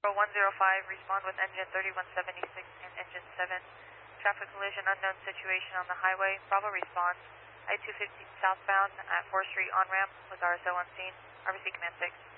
Bravo 105, respond with engine 3176 and engine 7. Traffic collision, unknown situation on the highway. Bravo responds. I-250 southbound at 4th Street on-ramp with RSO on scene. RBC Command 6.